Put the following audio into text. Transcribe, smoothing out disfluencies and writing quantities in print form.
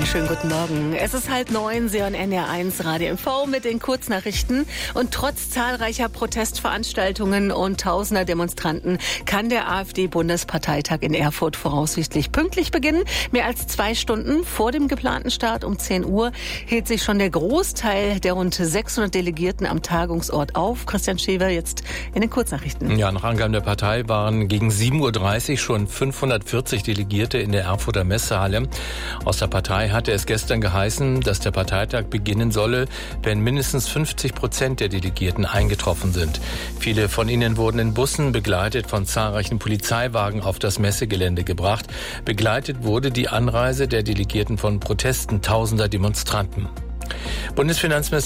Schönen guten Morgen. Es ist 8:30, Sie hören NDR1 Radio MV mit den Kurznachrichten. Und trotz zahlreicher Protestveranstaltungen und tausender Demonstranten kann der AfD-Bundesparteitag in Erfurt voraussichtlich pünktlich beginnen. Mehr als 2 Stunden vor dem geplanten Start um 10 Uhr hielt sich schon der Großteil der rund 600 Delegierten am Tagungsort auf. Christian Schewer jetzt in den Kurznachrichten. Ja, nach Angaben der Partei waren gegen 7:30 Uhr schon 540 Delegierte in der Erfurter Messehalle. Aus der Partei hatte es gestern geheißen, dass der Parteitag beginnen solle, wenn mindestens 50% der Delegierten eingetroffen sind. Viele von ihnen wurden in Bussen, begleitet von zahlreichen Polizeiwagen, auf das Messegelände gebracht. Begleitet wurde die Anreise der Delegierten von Protesten tausender Demonstranten. Bundesfinanzminister